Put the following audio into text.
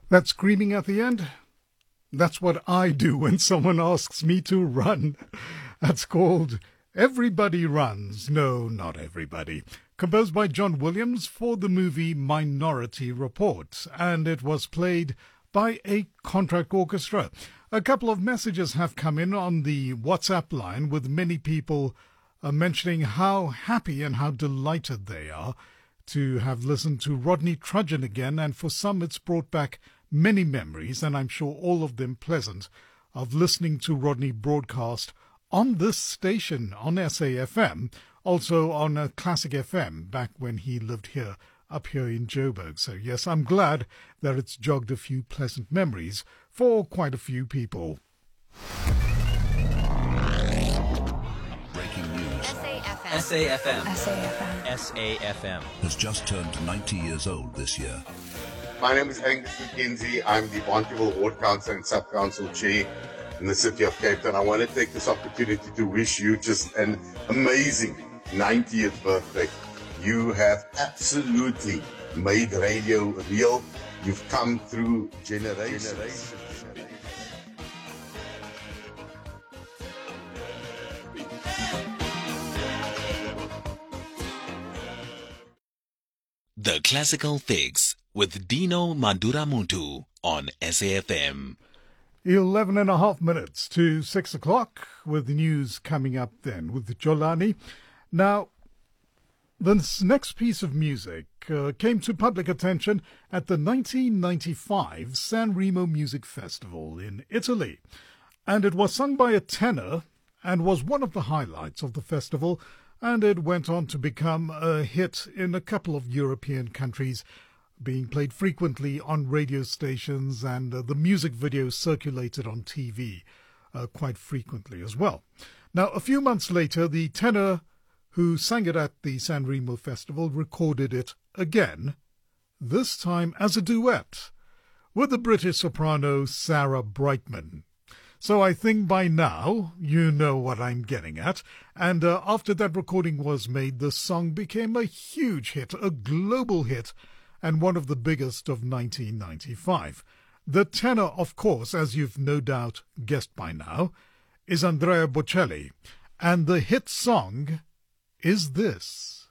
That screaming at the end? That's what I do when someone asks me to run. That's called Everybody Runs. No, not everybody. Composed by John Williams for the movie Minority Report, and it was played by a contract orchestra. A couple of messages have come in on the WhatsApp line with many people mentioning how happy and how delighted they are to have listened to Rodney Trudgeon again, and for some it's brought back many memories, and I'm sure all of them pleasant, of listening to Rodney broadcast on this station on SAFM, also on Classic FM back when he lived here, up here in Joburg. So yes, I'm glad that it's jogged a few pleasant memories for quite a few people. Breaking news. SAFM. SAFM Has just turned 90 years old this year. My name is Angus McKenzie. I'm the Bonteheuwel Ward Council and Sub-Council Chair in the City of Cape Town. I want to take this opportunity to wish you just an amazing 90th birthday. You have absolutely made radio real. You've come through generations. The Classical Fix with Dino Manduramuntu on SAFM. 11 and a half minutes to 6 o'clock, with the news coming up then with Jolani. Now, this next piece of music came to public attention at the 1995 Sanremo Music Festival in Italy, and it was sung by a tenor and was one of the highlights of the festival, and it went on to become a hit in a couple of European countries, being played frequently on radio stations, and the music video circulated on TV quite frequently as well. Now, a few months later, the tenor who sang it at the Sanremo Festival recorded it again, this time as a duet, with the British soprano Sarah Brightman. So I think by now you know what I'm getting at. And after that recording was made, the song became a huge hit, a global hit, and one of the biggest of 1995. The tenor, of course, as you've no doubt guessed by now, is Andrea Bocelli. And the hit song is this.